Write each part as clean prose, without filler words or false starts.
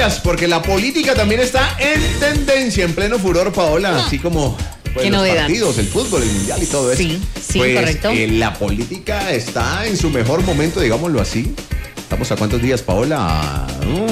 pilas, porque la política también está en tendencia, en pleno furor, Paola, así como pues, los partidos, el fútbol, el mundial y todo eso. Sí, pues, correcto. La política está en su mejor momento, digámoslo así. ¿Estamos a cuántos días, Paola?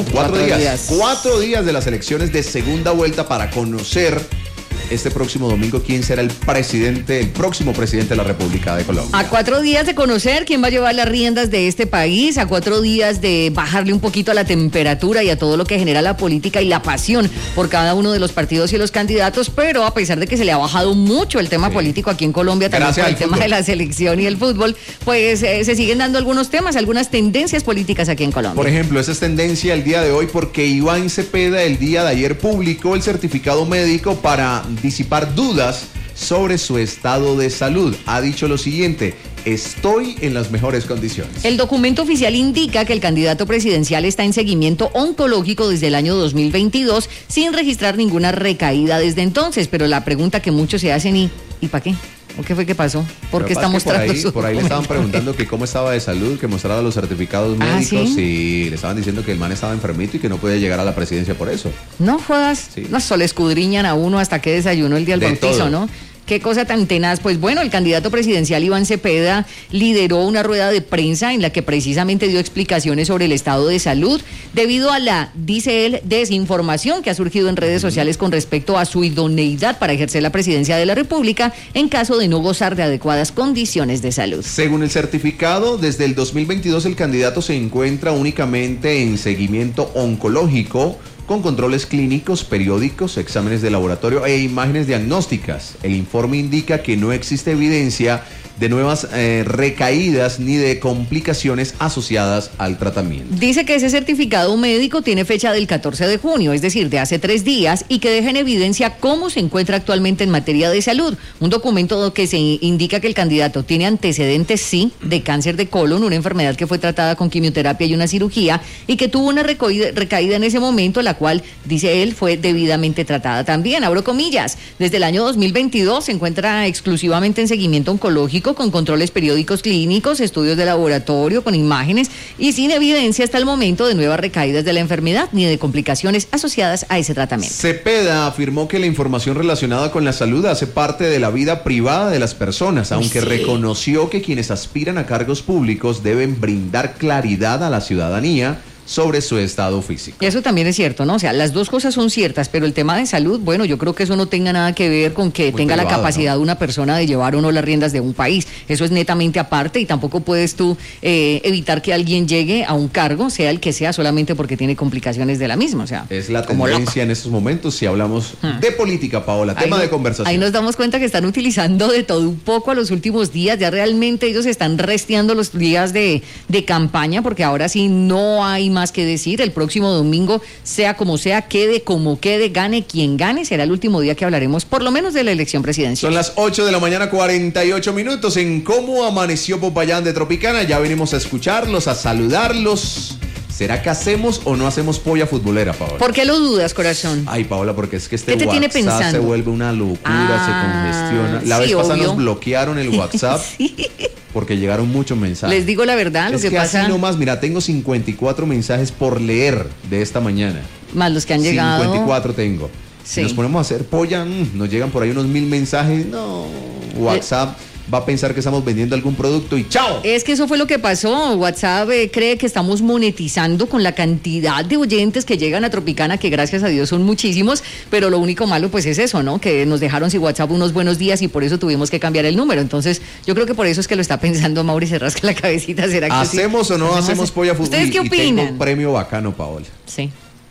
4 días. 4 días de las elecciones de segunda vuelta para conocer este próximo domingo quién será el próximo presidente de la República de Colombia. A 4 días de conocer quién va a llevar las riendas de este país, a 4 días de bajarle un poquito a la temperatura y a todo lo que genera la política y la pasión por cada uno de los partidos y los candidatos, pero a pesar de que se le ha bajado mucho el tema político aquí en Colombia, también por el tema de la selección y el fútbol, pues se siguen dando algunos temas, algunas tendencias políticas aquí en Colombia. Por ejemplo, esa es tendencia el día de hoy porque Iván Cepeda el día de ayer publicó el certificado médico para disipar dudas sobre su estado de salud. Ha dicho lo siguiente: estoy en las mejores condiciones. El documento oficial indica que el candidato presidencial está en seguimiento oncológico desde el año 2022 sin registrar ninguna recaída desde entonces, pero la pregunta que muchos se hacen ¿y para qué? ¿O qué fue que pasó? ¿Por qué está mostrando su por ahí le estaban preguntando que cómo estaba de salud, que mostrara los certificados médicos. ¿sí? Y le estaban diciendo que el man estaba enfermito y que no podía llegar a la presidencia por eso. No jodas, Sí. no solo escudriñan a uno hasta que desayunó el día del bautizo, todo. ¿no? Qué cosa tan tenaz. Pues bueno, el candidato presidencial Iván Cepeda lideró una rueda de prensa en la que precisamente dio explicaciones sobre el estado de salud debido a la, dice él, desinformación que ha surgido en redes sociales con respecto a su idoneidad para ejercer la presidencia de la República en caso de no gozar de adecuadas condiciones de salud. Según el certificado, desde el 2022 el candidato se encuentra únicamente en seguimiento oncológico, con controles clínicos, periódicos, exámenes de laboratorio e imágenes diagnósticas. El informe indica que no existe evidencia de nuevas recaídas ni de complicaciones asociadas al tratamiento. Dice que ese certificado médico tiene fecha del 14 de junio, es decir, de hace 3 días, y que deja en evidencia cómo se encuentra actualmente en materia de salud. Un documento que se indica que el candidato tiene antecedentes, sí, de cáncer de colon, una enfermedad que fue tratada con quimioterapia y una cirugía, y que tuvo una recaída en ese momento, la cual, dice él, fue debidamente tratada también. Abro comillas, desde el año 2022 se encuentra exclusivamente en seguimiento oncológico, con controles periódicos clínicos, estudios de laboratorio, con imágenes y sin evidencia hasta el momento de nuevas recaídas de la enfermedad ni de complicaciones asociadas a ese tratamiento. Cepeda afirmó que la información relacionada con la salud hace parte de la vida privada de las personas, aunque reconoció que quienes aspiran a cargos públicos deben brindar claridad a la ciudadanía sobre su estado físico. Eso también es cierto, ¿no? O sea, las dos cosas son ciertas, pero el tema de salud, bueno, yo creo que eso no tenga nada que ver con que tenga privado, la capacidad, ¿no?, una persona de llevar o no las riendas de un país. Eso es netamente aparte y tampoco puedes tú evitar que alguien llegue a un cargo, sea el que sea, solamente porque tiene complicaciones de la misma. O sea, es la tendencia en estos momentos si hablamos de política, Paola, tema de conversación. Ahí nos damos cuenta que están utilizando de todo un poco a los últimos días, ya realmente ellos están resteando los días de campaña, porque ahora sí no hay más que decir. El próximo domingo, sea como sea, quede como quede, gane quien gane, será el último día que hablaremos por lo menos de la elección presidencial. Son las 8 de la mañana, 48 minutos en Cómo Amaneció Popayán de Tropicana. Ya venimos a escucharlos, a saludarlos. ¿Será que hacemos o no hacemos polla futbolera, Paola? ¿Por qué lo dudas, corazón? Ay, Paola, porque es que este ¿Qué te tiene WhatsApp pensando? Se vuelve una locura, se congestiona. La vez pasada nos bloquearon el WhatsApp porque llegaron muchos mensajes. Les digo la verdad, lo que pasa... así nomás, mira, tengo 54 mensajes por leer de esta mañana. Más los que han llegado. 54 tengo. Sí. Si nos ponemos a hacer polla, nos llegan por ahí unos 1000 mensajes. No, WhatsApp va a pensar que estamos vendiendo algún producto y ¡chao! Es que eso fue lo que pasó. WhatsApp cree que estamos monetizando con la cantidad de oyentes que llegan a Tropicana, que gracias a Dios son muchísimos, pero lo único malo pues es eso, ¿no? Que nos dejaron sin WhatsApp unos buenos días y por eso tuvimos que cambiar el número. Entonces yo creo que por eso es que lo está pensando Mauri, se rasca la cabecita. ¿Será que ¿hacemos o no hacemos polla fútbol? ¿Ustedes qué opinan? Tengo un premio bacano, Paola. Sí.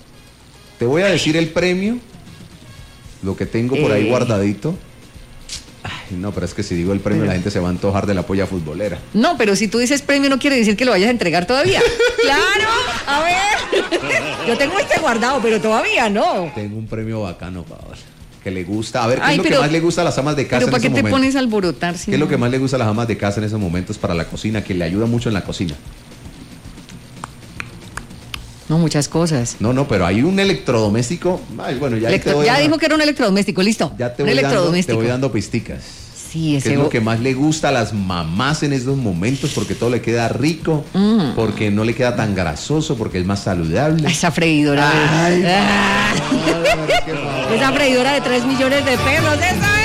Te voy a decir el premio, lo que tengo por ahí guardadito. Ay, no, pero es que si digo el premio la gente se va a antojar de la polla futbolera. No, pero si tú dices premio no quiere decir que lo vayas a entregar todavía. ¡Claro! A ver. Yo tengo este guardado, pero todavía no. Tengo un premio bacano, Paola, que le gusta. A ver, ¿qué es lo que más le gusta a las amas de casa en ese momento? ¿Pero para qué te pones a alborotar? ¿Qué es lo que más le gusta a las amas de casa en esos momentos para la cocina, que le ayuda mucho en la cocina? No, muchas cosas. No, pero hay un electrodoméstico. Ay, bueno, ya ya dijo que era un electrodoméstico, listo. Ya te voy dando pisticas. Sí, que ese es lo que más le gusta a las mamás en estos momentos, porque todo le queda rico, porque no le queda tan grasoso, porque es más saludable. Esa freidora. Ay, Esa freidora de 3 millones de pesos, ¡esa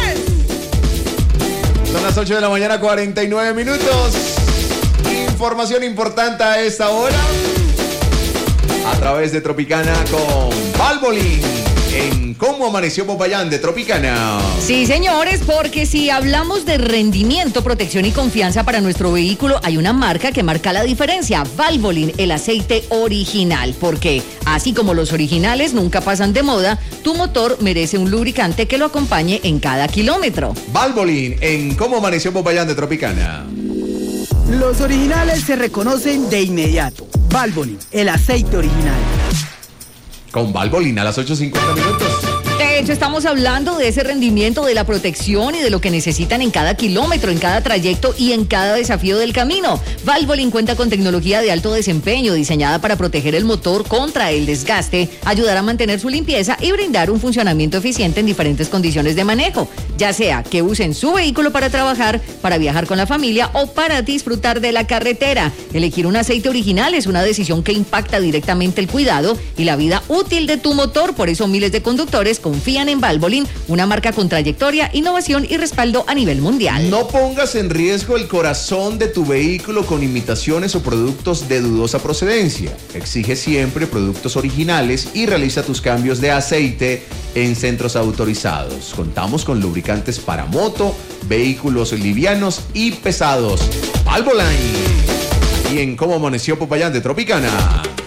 es! Son las 8 de la mañana, 49 minutos. Información importante a esta hora. A través de Tropicana con Valvoline. En Cómo Amaneció Popayán de Tropicana. Sí, señores, porque si hablamos de rendimiento, protección y confianza para nuestro vehículo, hay una marca que marca la diferencia: Valvoline, el aceite original. Porque así como los originales nunca pasan de moda, tu motor merece un lubricante que lo acompañe en cada kilómetro. Valvoline en Cómo Amaneció Popayán de Tropicana. Los originales se reconocen de inmediato. Valvoline, el aceite original. Con Valvoline a las 8:50 minutos. De hecho, estamos hablando de ese rendimiento, de la protección y de lo que necesitan en cada kilómetro, en cada trayecto y en cada desafío del camino. Valvoline cuenta con tecnología de alto desempeño diseñada para proteger el motor contra el desgaste, ayudar a mantener su limpieza y brindar un funcionamiento eficiente en diferentes condiciones de manejo, ya sea que usen su vehículo para trabajar, para viajar con la familia o para disfrutar de la carretera. Elegir un aceite original es una decisión que impacta directamente el cuidado y la vida útil de tu motor. Por eso miles de conductores confían en Valvoline, una marca con trayectoria, innovación y respaldo a nivel mundial. No pongas en riesgo el corazón de tu vehículo con imitaciones o productos de dudosa procedencia. Exige siempre productos originales y realiza tus cambios de aceite en centros autorizados. Contamos con lubricantes para moto, vehículos livianos y pesados. Valvoline. Y en Cómo Amaneció Popayán de Tropicana.